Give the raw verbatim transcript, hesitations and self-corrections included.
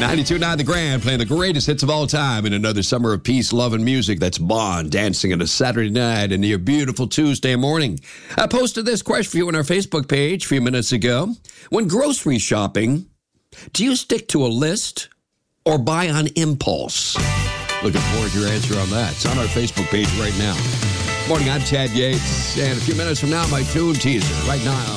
ninety-two point nine The Grand, playing the greatest hits of all time in another summer of peace, love, and music. That's Bond dancing on a Saturday night into your beautiful Tuesday morning. I posted this question for you on our Facebook page a few minutes ago. When grocery shopping, do you stick to a list or buy on impulse? Looking forward to your answer on that. It's on our Facebook page right now. Morning, I'm Chad Yates, and a few minutes from now, my tune teaser. Right now,